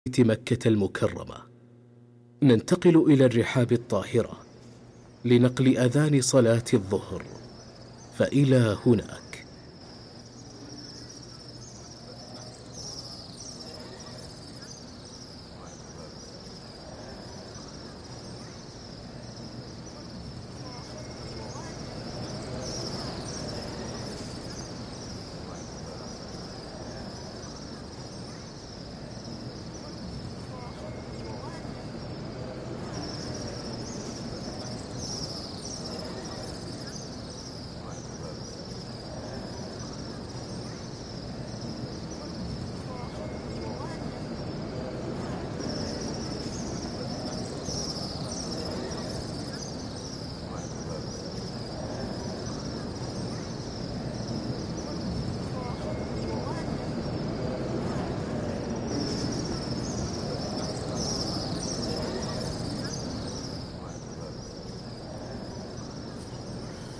مكة المكرمة. ننتقل إلى الرحاب الطاهرة لنقل أذان صلاة الظهر، فإلى هناك.